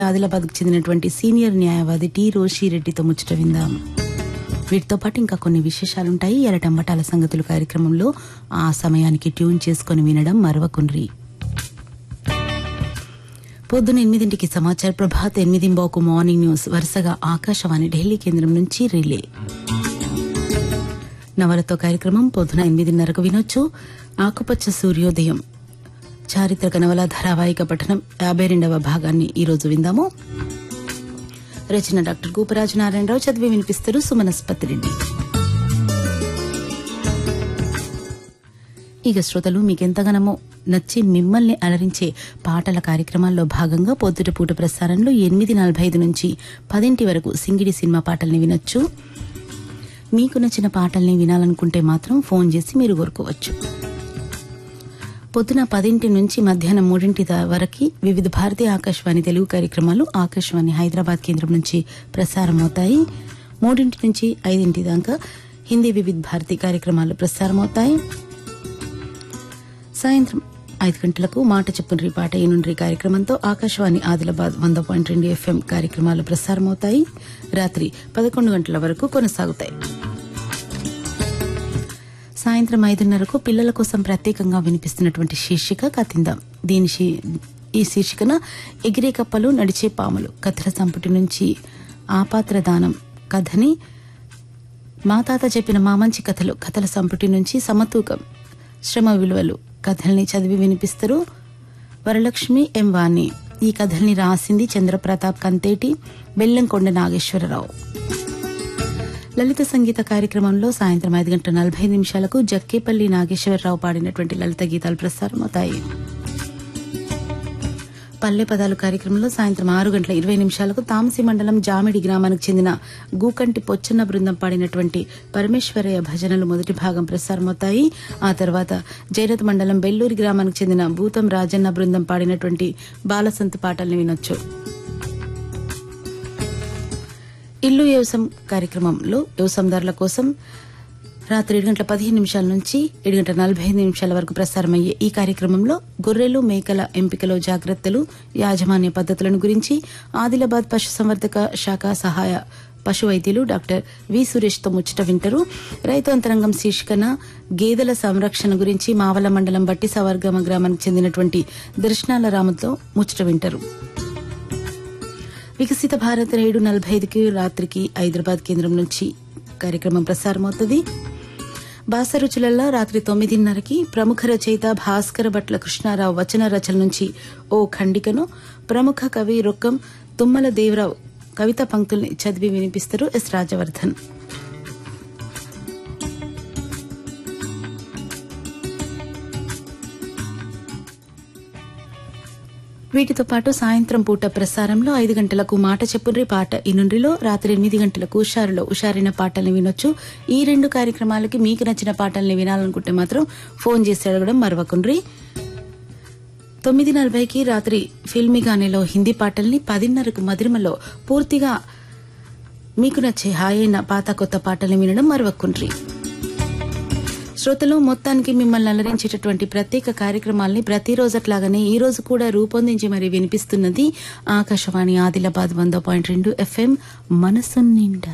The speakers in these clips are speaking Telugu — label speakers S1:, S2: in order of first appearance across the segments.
S1: ఆదిలాబాద్కు చెందినటువంటి సీనియర్ న్యాయవాది టి రోషిరెడ్డితో ముచ్చట విందాం. వీటితో పాటు ఇంకా కొన్ని విశేషాలుంటాయి. ఎరటంబటాల సంగతులు కార్యక్రమంలో ఆ సమయానికి ట్యూన్ చేసుకుని వినడం మరవకుండ్రి. పొద్దున 8ంటికి సమాచార ప్రభాత్, 8:15కు మార్నింగ్ న్యూస్, వరుసగా ఆకాశవాణి ఢిల్లీ కేంద్రం నుంచి రిలే. నవలతో కార్యక్రమం పొద్దున 8:30కు వినొచ్చు. ఆకుపచ్చ సూర్యోదయం చారిత్రక నవల ధారావాహిక పఠనం 52వ భాగాన్ని ఈరోజు విందాము. రచన డాక్టర్ గూపరాజు నారాయణరావు, చదివి వినిపిస్తారు సుమనస్పతి రెడ్డి. ఇక శ్రోతలు, మీకెంతగానో నచ్చి మిమ్మల్ని అలరించే పాటల కార్యక్రమాల్లో భాగంగా పొద్దుటపూట ప్రసారంలో 8:45 నుంచి 10 వరకు సింగిడి సినిమా పాటల్ని వినొచ్చు. మీకు నచ్చిన పాటల్ని వినాలనుకుంటే మాత్రం ఫోన్ చేసి మీరు కోరుకోవచ్చు. పొద్దున 10 నుంచి మధ్యాహ్నం 3 వరకు వివిధ భారతీయ ఆకాశవాణి తెలుగు కార్యక్రమాలు ఆకాశవాణి హైదరాబాద్ కేంద్రం నుంచి ప్రసారమవుతాయి. 3 నుంచి 5 దాకా హిందీ వివిధ భారతీ కార్యక్రమాలు ప్రసారమవుతాయి. సాయంత్రం 5 గంటలకు మాట చెప్పుండ్రి పాట ఏనుండ్రి కార్యక్రమంతో ఆకాశవాణి ఆదిలాబాద్ 100.2 FM కార్యక్రమాలు ప్రసారమవుతాయి. రాత్రి 11 గంటల వరకు కొనసాగుతాయి. సాయంత్రం 5:30కు పిల్లల కోసం ప్రత్యేకంగా వినిపిస్తున్నటువంటి శీర్షిక కథిందాం. ఈ శీర్షికన ఎగిరే కప్పలు, నడిచే పాములు కథల సంపుటి నుంచి ఆపాత్ర దానం కథని, మా తాత చెప్పిన మా మంచి కథలు కథల సంపుటి నుంచి సమతూకం శ్రమ విలువలు కథల్ని చదివి వినిపిస్తారు వరలక్ష్మి ఎం వాణి. ఈ కథల్ని రాసింది చంద్రప్రతాప్ కంతేటి, బెల్లంకొండ నాగేశ్వరరావు. లలిత సంగీత కార్యక్రమంలో సాయంత్రం 5:45 జక్కేపల్లి నాగేశ్వరరావు పాడినటువంటి లలిత గీతాలు ప్రసారమవుతాయి. పల్లె పదాలు కార్యక్రమంలో సాయంత్రం 6:20 తామసి మండలం జామిడి గ్రామానికి చెందిన గూకంటి పొచ్చన్న బృందం పాడినటువంటి పరమేశ్వరయ్య భజనలు మొదటి భాగం ప్రసారమవుతాయి. ఆ తర్వాత జైరత్ మండలం బెల్లూరి గ్రామానికి చెందిన భూతం రాజన్న బృందం పాడినటువంటి బాలసంతు పాటల్ని వినొచ్చు. ఇల్లు వ్యవసాయం కార్యక్రమంలో వ్యవసాయదారుల కోసం రాత్రి 7:15 నుంచి 7:45 వరకు ప్రసారమయ్యే ఈ కార్యక్రమంలో గొర్రెలు, మేకల ఎంపికలో జాగ్రత్తలు, యాజమాన్య పద్ధతులను గురించి ఆదిలాబాద్ పశుసంవర్ధక శాఖ సహాయ పశు వైద్యులు డాక్టర్ వి సురేష్తో ముచ్చట వింటారు. రైతు అంతరంగం శీర్షికన గేదెల సంరక్షణ గురించి మావల మండలం బట్టి సవర్గమ గ్రామానికి చెందినటువంటి దర్శనాల రాముతో ముచ్చట వింటారు. వికసిత భారత్ 7:45కి రాత్రికి హైదరాబాద్ కేంద్రం నుంచి కార్యక్రమం ప్రసారమవుతుంది. బాసరుచులల్లా రాత్రి 9:30కి ప్రముఖ రచయిత భాస్కర భట్ల కృష్ణారావు వచన రచన నుంచి ఓ ఖండికను, ప్రముఖ కవి రొక్కం తుమ్మల దేవరావు కవిత పంక్తుల్ని చదివి వినిపిస్తారు ఎస్ రాజవర్ధన్. వీటితో పాటు సాయంత్రం పూట ప్రసారంలో 5 గంటలకు మాట చెప్పుండ్రి పాట ఇనుండ్రిలో, రాత్రి 8 గంటలకు ఉషారులో ఉషారైన పాటల్ని వినొచ్చు. ఈ 2 కార్యక్రమాలకి మీకు నచ్చిన పాటల్ని వినాలనుకుంటే మాత్రం ఫోన్ చేసి అడగడం మరవకుండ్రి. 9:40కి రాత్రి ఫిల్మీ గానేలో హిందీ పాటల్ని, 10:30కు మధురిమలో పూర్తిగా మీకు నచ్చే హాయైన పాత కొత్త పాటల్ని వినడం మరవకుండ్రి. శ్రోతలు, మొత్తానికి మిమ్మల్ని అలరించేటటువంటి ప్రత్యేక కార్యక్రమాల్ని ప్రతిరోజట్లాగానే ఈ రోజు కూడా రూపొందించి మరి వినిపిస్తున్నది ఆకాశవాణి ఆదిలాబాద్ 100.2 FM మనసు నిండా.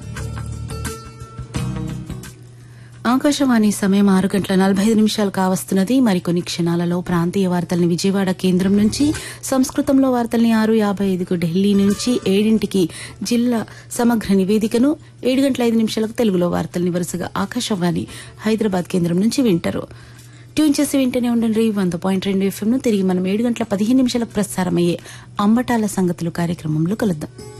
S1: ఆకాశవాణి సమయం 6:45 కావస్తున్నది. మరికొన్ని క్షణాలలో ప్రాంతీయ వార్తల్ని విజయవాడ కేంద్రం నుంచి, సంస్కృతంలో వార్తల్ని 6:55కు ఢిల్లీ నుంచి, 7ంటికి జిల్లా సమగ్ర నివేదికను, 7:05 తెలుగులో వార్తల్ని వరుసగా ఆకాశవాణి హైదరాబాద్ కేంద్రం నుంచి వింటారు. ట్యూన్ చేసి వింటూనే ఉండండి 100.2 FM. తిరిగి మనం 7:15 ప్రసారమయ్యే అంబటాల సంగతులు కార్యక్రమంలో కలుద్దాం.